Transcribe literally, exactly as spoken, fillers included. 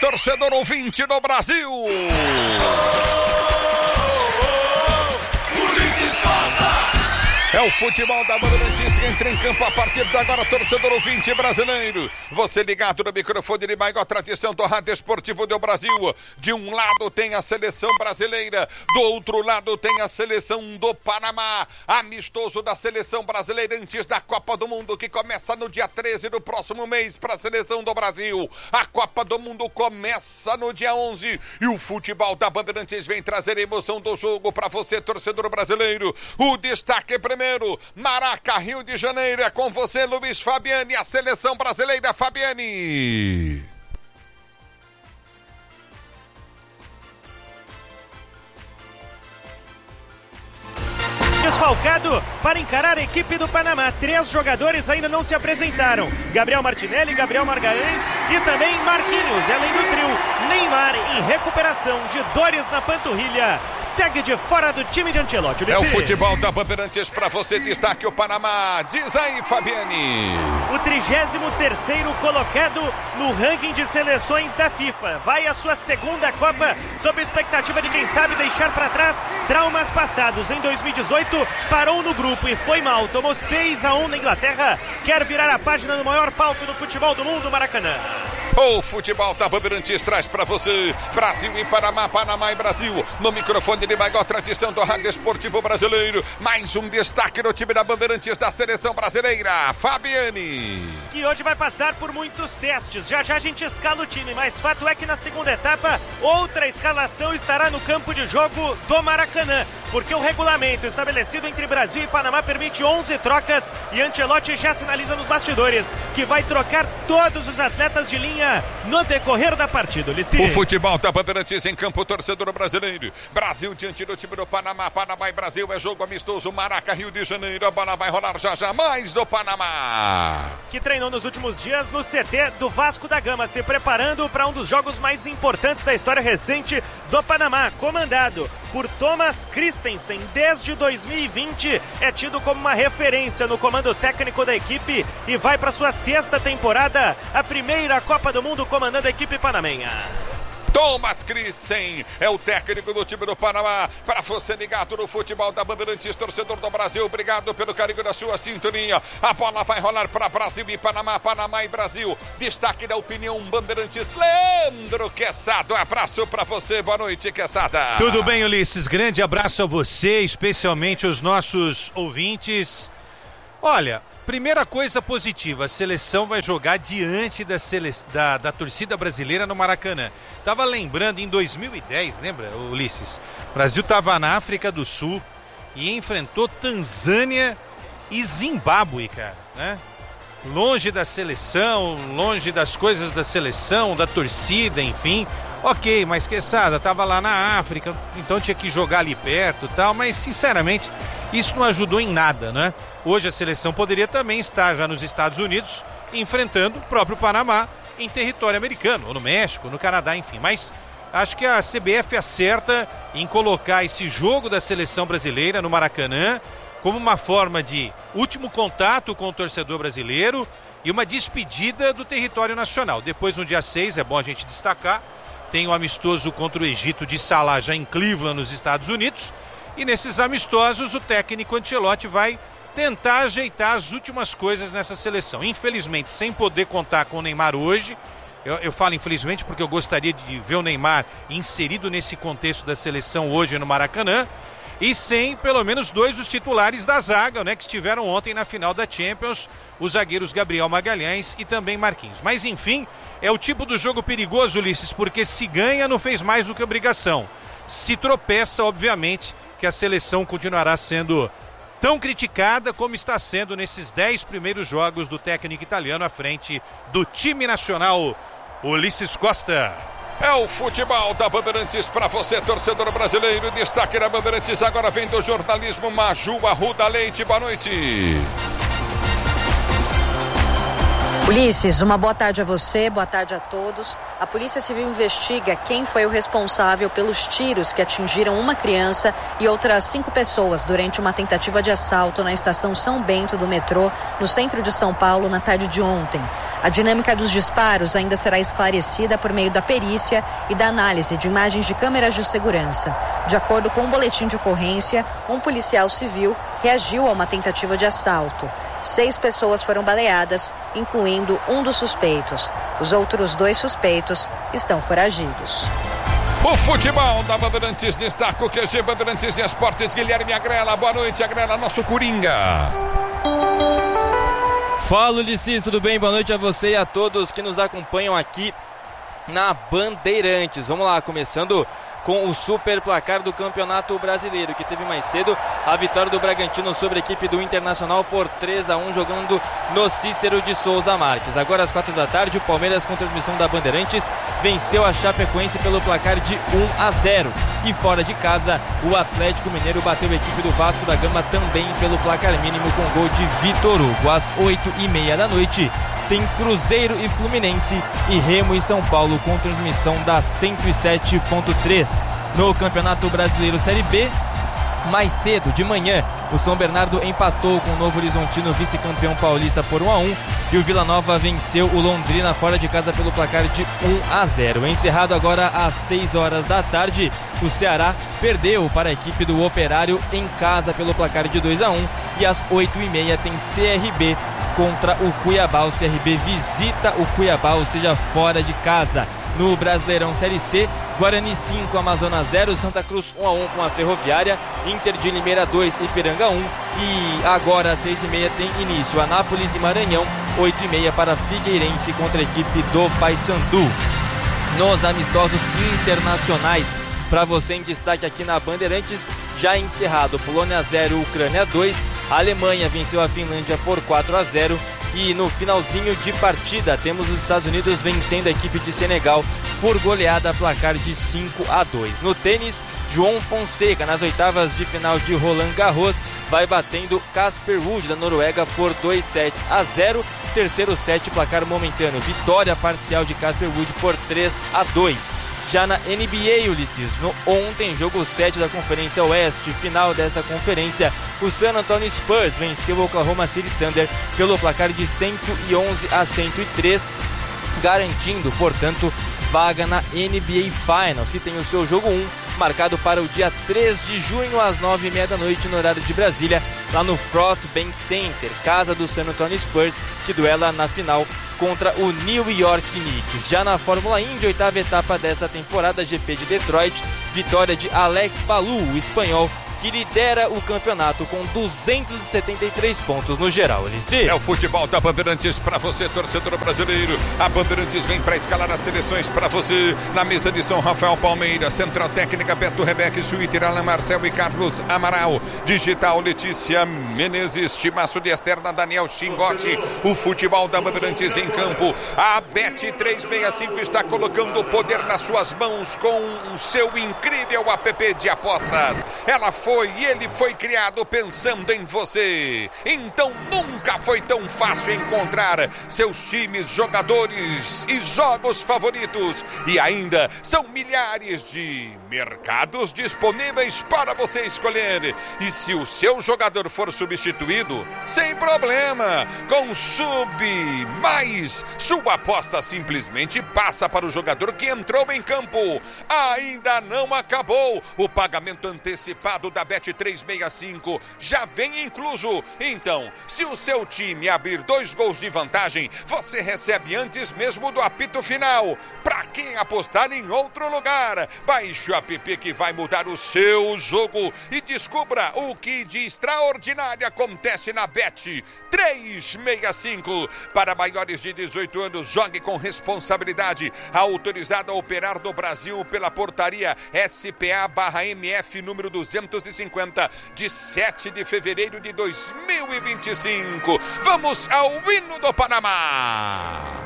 torcedor ouvinte do Brasil. É o futebol da Bandeirantes que entra em campo a partir de agora, torcedor ouvinte brasileiro. Você ligado no microfone de maior tradição do rádio esportivo do Brasil. De um lado tem a seleção brasileira, do outro lado tem a seleção do Panamá. Amistoso da seleção brasileira antes da Copa do Mundo, que começa no dia treze do próximo mês para a seleção do Brasil. A Copa do Mundo começa no dia onze e o futebol da Bandeirantes vem trazer a emoção do jogo para você, torcedor brasileiro. O destaque primeiro. Maraca, Rio de Janeiro, é com você, Luiz Fabiani, a seleção brasileira, Fabiani. Desfalcado para encarar a equipe do Panamá. Três jogadores ainda não se apresentaram. Gabriel Martinelli, Gabriel Magalhães e também Marquinhos. E além do trio, Neymar em recuperação de dores na panturrilha. Segue de fora do time de Ancelotti. É o futebol da Bandeirantes para você, destaque o Panamá. Diz aí, Fabiani. O trigésimo terceiro colocado no ranking de seleções da FIFA. Vai à sua segunda Copa sob a expectativa de, quem sabe, deixar para trás traumas passados. Em dois mil e dezoito parou no grupo e foi mal, tomou seis a um na Inglaterra, quer virar a página no maior palco do futebol do mundo, Maracanã. O futebol da Bandeirantes traz para você Brasil e Panamá, Panamá e Brasil, no microfone de maior tradição do rádio esportivo brasileiro. Mais um destaque no time da Bandeirantes da seleção brasileira, Fabiani. Que hoje vai passar por muitos testes, já já a gente escala o time, mas fato é que na segunda etapa, outra escalação estará no campo de jogo do Maracanã, porque o regulamento estabelecido entre Brasil e Panamá permite onze trocas e Ancelotti já sinaliza nos bastidores que vai trocar todos os atletas de linha no decorrer da partida, Ulisses. O futebol da Bandeirantes em campo, torcedor brasileiro. Brasil diante do time do Panamá. Panamá e Brasil é jogo amistoso. Maraca, Rio de Janeiro. A bola vai rolar já já. Mais do Panamá, que treinou nos últimos dias no C T do Vasco da Gama, se preparando para um dos jogos mais importantes da história recente do Panamá, comandado por Thomas Christensen. Desde dois mil e vinte é tido como uma referência no comando técnico da equipe e vai para sua sexta temporada, a primeira Copa do Mundo comandando a equipe panamenha. Thomas Christensen é o técnico do time do Panamá. Para você ligado no futebol da Bandeirantes, torcedor do Brasil, obrigado pelo carinho da sua sintonia. A bola vai rolar para Brasil e Panamá, Panamá e Brasil. Destaque da opinião Bandeirantes, Leandro Quezada. Um abraço para você, boa noite, Quezada. Tudo bem, Ulisses? Grande abraço a você, especialmente os nossos ouvintes. Olha, primeira coisa positiva, a seleção vai jogar diante da, sele... da, da torcida brasileira no Maracanã. Tava lembrando, em dois mil e dez, lembra, Ulisses? O Brasil tava na África do Sul e enfrentou Tanzânia e Zimbábue, cara, né? Longe da seleção, longe das coisas da seleção, da torcida, enfim. Ok, mas Quezada, tava lá na África, então tinha que jogar ali perto e tal, mas sinceramente isso não ajudou em nada, né? Hoje a seleção poderia também estar já nos Estados Unidos enfrentando o próprio Panamá em território americano, ou no México, no Canadá, enfim. Mas acho que a C B F acerta em colocar esse jogo da seleção brasileira no Maracanã como uma forma de último contato com o torcedor brasileiro e uma despedida do território nacional. Depois, no dia seis, é bom a gente destacar, tem o amistoso contra o Egito de Salah já em Cleveland, nos Estados Unidos. E nesses amistosos, o técnico Ancelotti vai tentar ajeitar as últimas coisas nessa seleção. Infelizmente, sem poder contar com o Neymar hoje, eu, eu falo infelizmente porque eu gostaria de ver o Neymar inserido nesse contexto da seleção hoje no Maracanã, e sem pelo menos dois dos titulares da zaga, né, que estiveram ontem na final da Champions, os zagueiros Gabriel Magalhães e também Marquinhos. Mas enfim, é o tipo do jogo perigoso, Ulisses, porque se ganha não fez mais do que obrigação. Se tropeça, obviamente, que a seleção continuará sendo tão criticada como está sendo nesses dez primeiros jogos do técnico italiano à frente do time nacional, Ulisses Costa. É o futebol da Bandeirantes para você, torcedor brasileiro. Destaque da Bandeirantes agora vem do jornalismo, Maju Arruda Leite. Boa noite. Ulisses, uma boa tarde a você, boa tarde a todos. A Polícia Civil investiga quem foi o responsável pelos tiros que atingiram uma criança e outras cinco pessoas durante uma tentativa de assalto na estação São Bento do metrô, no centro de São Paulo, na tarde de ontem. A dinâmica dos disparos ainda será esclarecida por meio da perícia e da análise de imagens de câmeras de segurança. De acordo com um boletim de ocorrência, um policial civil reagiu a uma tentativa de assalto. Seis pessoas foram baleadas, incluindo um dos suspeitos. Os outros dois suspeitos estão foragidos. O futebol da Bandeirantes destaca o Q G Bandeirantes e Esportes. Guilherme Agrela, boa noite, Agrela, nosso Coringa. Fala, Ulisses, tudo bem? Boa noite a você e a todos que nos acompanham aqui na Bandeirantes. Vamos lá, começando com o super placar do Campeonato Brasileiro, que teve mais cedo a vitória do Bragantino sobre a equipe do Internacional por três a um, jogando no Cícero de Souza Marques. Agora às quatro da tarde, o Palmeiras, com transmissão da Bandeirantes, venceu a Chapecoense pelo placar de um a zero. E fora de casa, o Atlético Mineiro bateu a equipe do Vasco da Gama também pelo placar mínimo, com gol de Vitor Hugo. Às oito e meia da noite, tem Cruzeiro e Fluminense e Remo e São Paulo, com transmissão da cento e sete ponto três. No Campeonato Brasileiro Série B, mais cedo, de manhã, o São Bernardo empatou com o Novo Horizontino, vice-campeão paulista, por um a um, e o Vila Nova venceu o Londrina fora de casa pelo placar de um a zero. Encerrado agora às seis horas da tarde, o Ceará perdeu para a equipe do Operário em casa pelo placar de dois a um, e às oito e meia tem C R B contra o Cuiabá. O C R B visita o Cuiabá, ou seja, fora de casa. No Brasileirão Série C, Guarani cinco, Amazonas zero, Santa Cruz um a um com a Ferroviária, Inter de Limeira dois, Ipiranga um, e agora às seis e meia tem início Anápolis e Maranhão, oito e meia para Figueirense contra a equipe do Paysandu. Nos amistosos internacionais, para você em destaque aqui na Bandeirantes, já encerrado, Polônia zero, Ucrânia dois, a Alemanha venceu a Finlândia por quatro a zero, e no finalzinho de partida temos os Estados Unidos vencendo a equipe de Senegal por goleada, placar de cinco a dois. No tênis, João Fonseca, nas oitavas de final de Roland Garros, vai batendo Casper Ruud da Noruega por dois sets a zero. Terceiro set, placar momentâneo, vitória parcial de Casper Ruud por três a dois. Já na N B A, Ulisses, no ontem, jogo sete da Conferência Oeste, final desta conferência, o San Antonio Spurs venceu o Oklahoma City Thunder pelo placar de cento e onze a cento e três, garantindo, portanto, vaga na N B A Finals, que tem o seu jogo um marcado para o dia três de junho às nove e meia da noite no horário de Brasília, lá no Frost Bank Center, casa do San Antonio Spurs, que duela na final contra o New York Knicks. Já na Fórmula Indy, oitava etapa desta temporada, G P de Detroit, vitória de Alex Palou, o espanhol, que lidera o campeonato com duzentos e setenta e três pontos no geral. Alice. É o futebol da Bandeirantes para você, torcedor brasileiro. A Bandeirantes vem para escalar as seleções para você. Na mesa de São Rafael Palmeiras, Central Técnica Beto Rebeca, Suíte, Alan Marcel e Carlos Amaral. Digital Letícia Menezes, Timaço de Externa, Daniel Xingote. O futebol da Bandeirantes em campo. A Bet trezentos e sessenta e cinco está colocando o poder nas suas mãos com o seu incrível app de apostas. Ela foi e ele foi criado pensando em você. Então nunca foi tão fácil encontrar seus times, jogadores e jogos favoritos. E ainda são milhares de mercados disponíveis para você escolher. E se o seu jogador for substituído, sem problema, com Sub Mais, sua aposta simplesmente passa para o jogador que entrou em campo. Ainda não acabou. O pagamento antecipado da Bet trezentos e sessenta e cinco já vem incluso. Então, se o seu time abrir dois gols de vantagem, você recebe antes mesmo do apito final. Pra que apostar em outro lugar? Baixe o app que vai mudar o seu jogo e descubra o que de extraordinário acontece na Bet trezentos e sessenta e cinco. Para maiores de dezoito anos, jogue com responsabilidade. Autorizada a operar no Brasil pela portaria S P A barra M F número duzentos e cinquenta, de sete de fevereiro de dois mil e vinte e cinco. Vamos ao hino do Panamá.